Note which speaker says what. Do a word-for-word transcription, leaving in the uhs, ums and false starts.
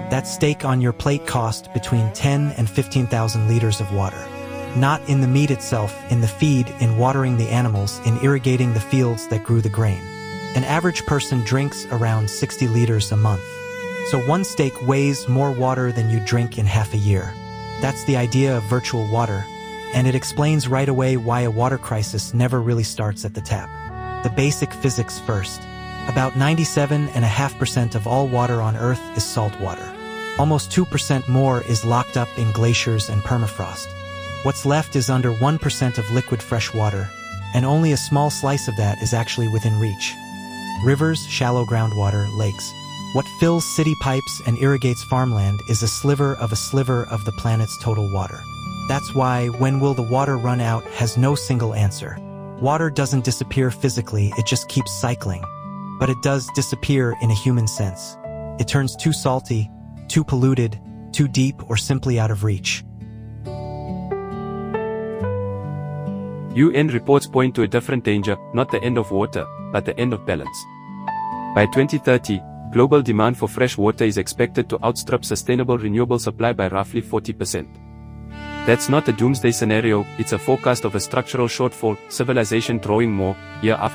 Speaker 1: That steak on your plate cost between ten and fifteen thousand liters of water. Not in the meat itself, in the feed, in watering the animals, in irrigating the fields that grew the grain. An average person drinks around sixty liters a month. So one steak weighs more water than you drink in half a year. That's the idea of virtual water, and it explains right away why a water crisis never really starts at the tap. The basic physics first. About ninety-seven point five percent of all water on Earth is salt water. Almost two percent more is locked up in glaciers and permafrost. What's left is under one percent of liquid fresh water, and only a small slice of that is actually within reach. Rivers, shallow groundwater, lakes. What fills city pipes and irrigates farmland is a sliver of a sliver of the planet's total water. That's why when will the water run out has no single answer. Water doesn't disappear physically, it just keeps cycling. But it does disappear in a human sense. It turns too salty, too polluted, too deep, or simply out of reach.
Speaker 2: U N reports point to a different danger, not the end of water, but the end of balance. By twenty thirty, global demand for fresh water is expected to outstrip sustainable renewable supply by roughly forty percent. That's not a doomsday scenario, it's a forecast of a structural shortfall, civilization drawing more, year after